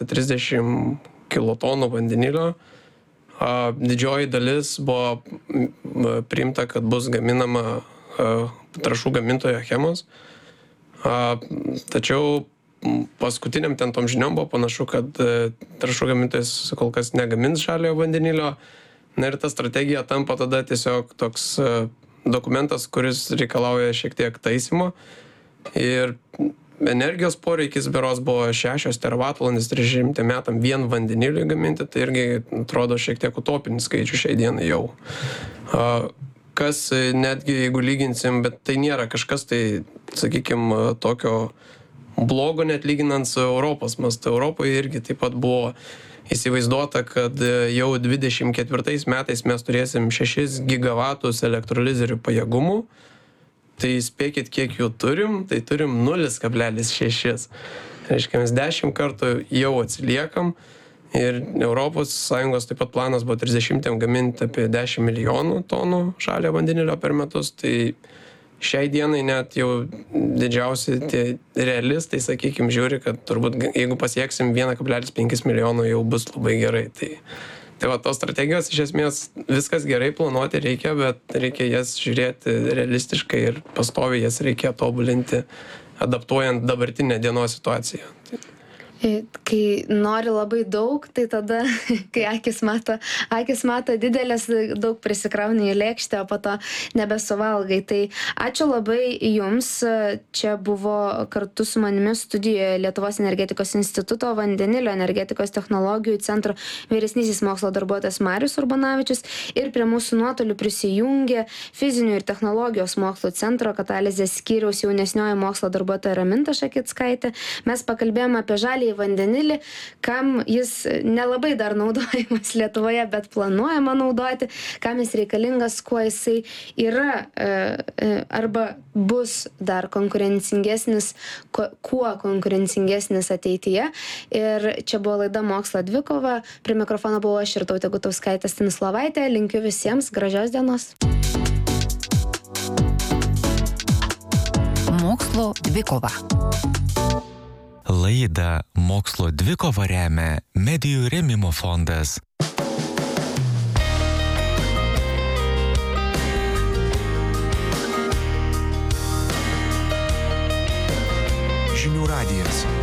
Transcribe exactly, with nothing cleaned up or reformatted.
trisdešimt kilotonų vandenilio. Didžioji dalis buvo priimta, kad bus gaminama trąšų gamintojo Achemos. Tačiau paskutiniam ten tom žiniom buvo panašu, kad trąšų gamintojas kol kas negamins žaliojo vandenilio. Na ir ta strategija tampa tada tiesiog toks dokumentas, kuris reikalauja šiek tiek taisymo. Ir energijos poreikis beros buvo šešios teravatvalandės trisdešimtiem metam vien vandeniliui gaminti, tai irgi atrodo šiek tiek utopinis skaičius šiai dienai jau. Kas netgi, jeigu lyginsim, bet tai nėra kažkas tai, sakykime, tokio blogo net lyginant su Europos mastu. Europoje irgi taip pat buvo įsivaizduota, kad jau dvidešimt ketvirtais metais mes turėsim šešis gigavatus elektrolizerių pajėgumų. Tai spėkit, kiek jų turim, tai turim nulis kablelis šeši. Reiškia, mes dešimt kartų jau atsiliekam ir Europos Sąjungos taip pat planas buvo trisdešimtiem gaminti apie dešimt milijonų tonų žalio vandenilio per metus. Tai šiai dienai net jau didžiausi tie realistai, sakykime, žiūri, kad turbūt jeigu pasieksim vieną kablelis penkis milijonų jau bus labai gerai. Tai Tai va, tos strategijos iš esmės viskas gerai planuoti reikia, bet reikia jas žiūrėti realistiškai ir pastoviai jas reikia tobulinti, adaptuojant dabartinę dienos situaciją. Kai nori labai daug, tai tada, kai akis mato, akis mato didelės, daug prisikrauni į lėkštę, o po to nebesuvalgai. Tai ačiū labai jums. Čia buvo kartu su manimi studijoje Lietuvos energetikos instituto vandenilio energetikos technologijų centro vyresnysis mokslo darbuotojas Marius Urbanavičius ir prie mūsų nuotolių prisijungė fizinių ir technologijos mokslo centro katalizės skyriaus jaunesnioji mokslo darbuotoja Raminta Šakickaitė. Mes pakalbėjome apie žalį vandenilį, kam jis nelabai dar naudojamas Lietuvoje, bet planuojama naudoti, kam jis reikalingas, kuo jisai yra arba bus dar konkurencingesnis, kuo konkurencingesnis ateityje. Ir čia buvo laida Mokslo dvikova. Prie mikrofono buvo aš Irtautė Gutauskaitė Stanislovaitė. Linkiu visiems gražios dienos. Mokslo dvikova. Laidą Mokslo dvikova remia Medijų rėmimo fondas. Žinių radijas.